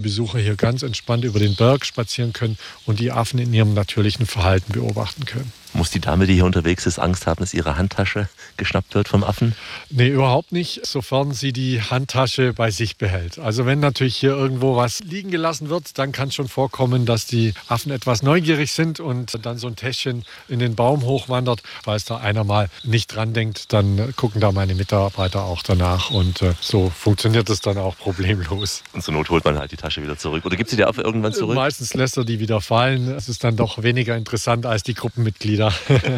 Besucher hier ganz entspannt über den Berg spazieren können und die Affen in ihrem natürlichen Verhalten beobachten können. Muss die Dame, die hier unterwegs ist, Angst haben, dass ihre Handtasche geschnappt wird vom Affen? Nee, überhaupt nicht, sofern sie die Handtasche bei sich behält. Also wenn natürlich hier irgendwo was liegen gelassen wird, dann kann es schon vorkommen, dass die Affen etwas neugierig sind und dann so ein Täschchen in den Baum hochwandert. Falls da einer mal nicht dran denkt, dann gucken da meine Mitarbeiter auch danach und so funktioniert es dann auch problemlos. Und zur Not holt man halt die Tasche wieder zurück. Oder gibt sie der Affe irgendwann zurück? Meistens lässt er die wieder fallen. Es ist dann doch weniger interessant als die Gruppenmitglieder.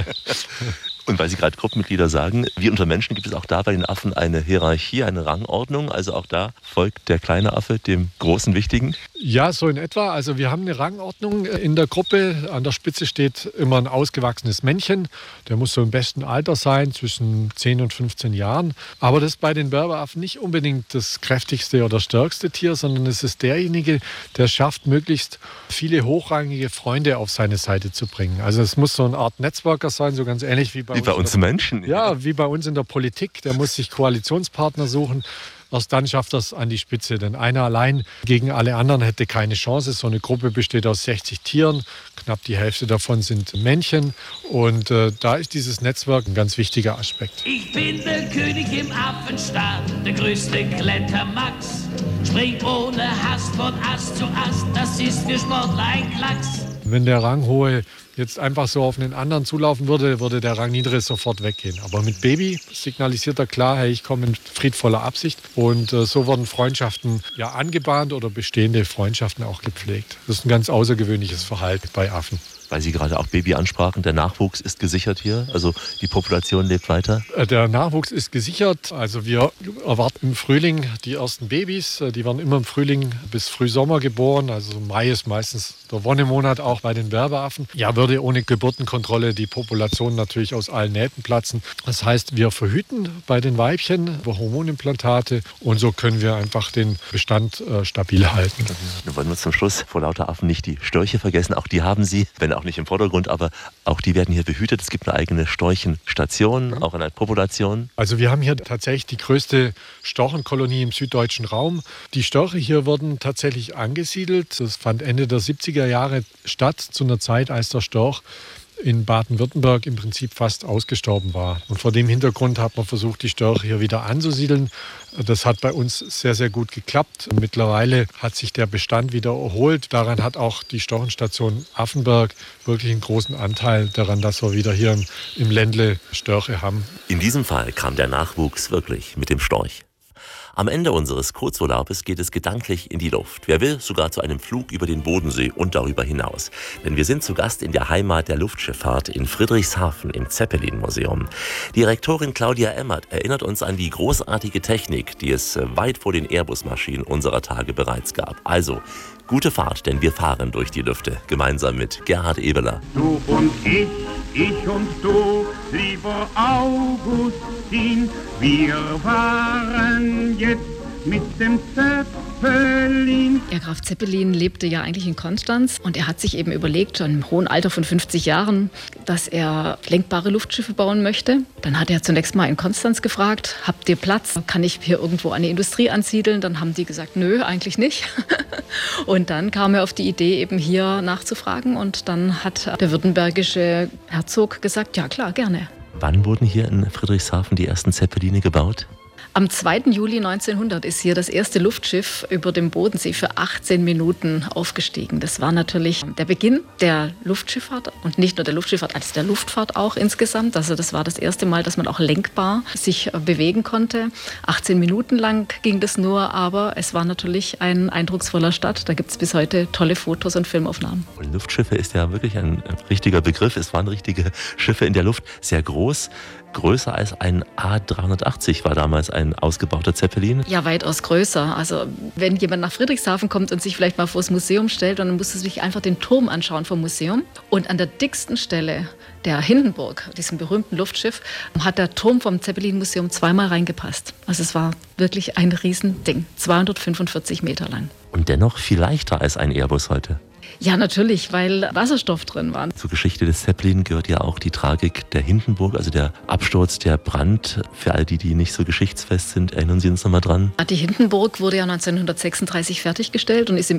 Und weil Sie gerade Gruppenmitglieder sagen, wie unter Menschen gibt es auch da bei den Affen eine Hierarchie, eine Rangordnung. Also auch da folgt der kleine Affe dem großen Wichtigen? Ja, so in etwa. Also wir haben eine Rangordnung in der Gruppe. An der Spitze steht immer ein ausgewachsenes Männchen. Der muss so im besten Alter sein, zwischen 10 und 15 Jahren. Aber das ist bei den Berberaffen nicht unbedingt das kräftigste oder stärkste Tier, sondern es ist derjenige, der schafft, möglichst viele hochrangige Freunde auf seine Seite zu bringen. Also es muss so eine Art Netzwerker sein, so ganz ähnlich wie bei uns Menschen. Ja, wie bei uns in der Politik. Der muss sich Koalitionspartner suchen. Erst dann schafft er es an die Spitze. Denn einer allein gegen alle anderen hätte keine Chance. So eine Gruppe besteht aus 60 Tieren. Knapp die Hälfte davon sind Männchen. Und da ist dieses Netzwerk ein ganz wichtiger Aspekt. Ich bin der König im Affenstaat, der größte Klettermax. Springt ohne Hast von Ast zu Ast, das ist für Sportler ein Klacks. Wenn der Ranghohe jetzt einfach so auf einen anderen zulaufen würde, würde der Rangniedere sofort weggehen. Aber mit Baby signalisiert er klar, hey, ich komme in friedvoller Absicht. Und so wurden Freundschaften ja angebahnt oder bestehende Freundschaften auch gepflegt. Das ist ein ganz außergewöhnliches Verhalten bei Affen. Weil Sie gerade auch Baby ansprachen, der Nachwuchs ist gesichert hier, also die Population lebt weiter? Der Nachwuchs ist gesichert, also wir erwarten im Frühling die ersten Babys, die werden immer im Frühling bis Frühsommer geboren, also Mai ist meistens der Wonnemonat auch bei den Berberaffen. Ja, würde ohne Geburtenkontrolle die Population natürlich aus allen Nähten platzen. Das heißt, wir verhüten bei den Weibchen über Hormonimplantate und so können wir einfach den Bestand stabil halten. Dann wollen wir zum Schluss vor lauter Affen nicht die Störche vergessen, auch die haben Sie, wenn auch nicht im Vordergrund, aber auch die werden hier behütet. Es gibt eine eigene Storchenstation, auch eine Population. Also wir haben hier tatsächlich die größte Storchenkolonie im süddeutschen Raum. Die Störche hier wurden tatsächlich angesiedelt. Das fand Ende der 70er Jahre statt, zu einer Zeit, als der Storch in Baden-Württemberg im Prinzip fast ausgestorben war. Und vor dem Hintergrund hat man versucht, die Störche hier wieder anzusiedeln. Das hat bei uns sehr, sehr gut geklappt. Mittlerweile hat sich der Bestand wieder erholt. Daran hat auch die Storchenstation Affenberg wirklich einen großen Anteil daran, dass wir wieder hier im Ländle Störche haben. In diesem Fall kam der Nachwuchs wirklich mit dem Storch. Am Ende unseres Kurzurlaubes geht es gedanklich in die Luft. Wer will, sogar zu einem Flug über den Bodensee und darüber hinaus. Denn wir sind zu Gast in der Heimat der Luftschifffahrt in Friedrichshafen im Zeppelin-Museum. Die Rektorin Claudia Emmert erinnert uns an die großartige Technik, die es weit vor den Airbus-Maschinen unserer Tage bereits gab. Also, gute Fahrt, denn wir fahren durch die Lüfte, gemeinsam mit Gerhard Ebeler. Du und ich und du, lieber Augustin, wir fahren jetzt mit dem Zeppelin. Der Graf Zeppelin lebte ja eigentlich in Konstanz und er hat sich eben überlegt, schon im hohen Alter von 50 Jahren, dass er lenkbare Luftschiffe bauen möchte. Dann hat er zunächst mal in Konstanz gefragt, habt ihr Platz? Kann ich hier irgendwo eine Industrie ansiedeln? Dann haben die gesagt, nö, eigentlich nicht. Und dann kam er auf die Idee, eben hier nachzufragen und dann hat der württembergische Herzog gesagt, ja klar, gerne. Wann wurden hier in Friedrichshafen die ersten Zeppeline gebaut? Am 2. Juli 1900 ist hier das erste Luftschiff über dem Bodensee für 18 Minuten aufgestiegen. Das war natürlich der Beginn der Luftschifffahrt und nicht nur der Luftschifffahrt, als der Luftfahrt auch insgesamt. Also das war das erste Mal, dass man auch lenkbar sich bewegen konnte. 18 Minuten lang ging das nur, aber es war natürlich ein eindrucksvoller Start. Da gibt es bis heute tolle Fotos und Filmaufnahmen. Und Luftschiffe ist ja wirklich ein richtiger Begriff. Es waren richtige Schiffe in der Luft, sehr groß. Größer als ein A380 war damals ein ausgebauter Zeppelin. Ja, weitaus größer. Also wenn jemand nach Friedrichshafen kommt und sich vielleicht mal vor das Museum stellt, dann muss er sich einfach den Turm anschauen vom Museum. Und an der dicksten Stelle der Hindenburg, diesem berühmten Luftschiff, hat der Turm vom Zeppelin-Museum zweimal reingepasst. Also es war wirklich ein Riesending, 245 Meter lang. Und dennoch viel leichter als ein Airbus heute. Ja, natürlich, weil Wasserstoff drin war. Zur Geschichte des Zeppelin gehört ja auch die Tragik der Hindenburg, also der Absturz, der Brand. Für all die, die nicht so geschichtsfest sind, erinnern Sie uns noch mal dran. Die Hindenburg wurde ja 1936 fertiggestellt und ist im